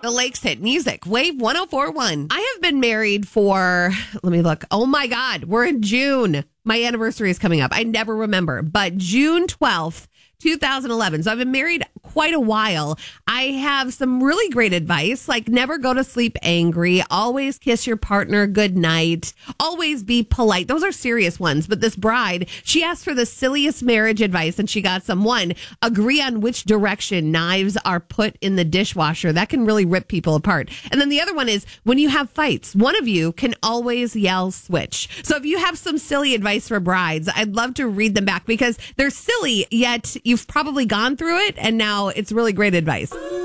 The Lakes Hit Music, Wave 104.1. I have been married for, let me look. Oh my God, we're in June. My anniversary is coming up. I never remember, but June 12th, 2011. So I've been married quite a while. I have some really great advice, like never go to sleep angry, always kiss your partner goodnight, always be polite. Those are serious ones. But this bride, she asked for the silliest marriage advice and she got some. One, agree on which direction knives are put in the dishwasher. That can really rip people apart. And then the other one is when you have fights, one of you can always yell switch. So if you have some silly advice for brides, I'd love to read them back because they're silly, yet you've probably gone through it, and now it's really great advice.